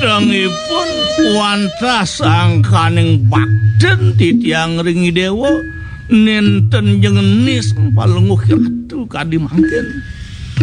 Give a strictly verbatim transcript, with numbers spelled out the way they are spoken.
Midangipun wantah sangkaning bakden titiang ringi dewa nenten jengenis palunguh ratu kadi mangken.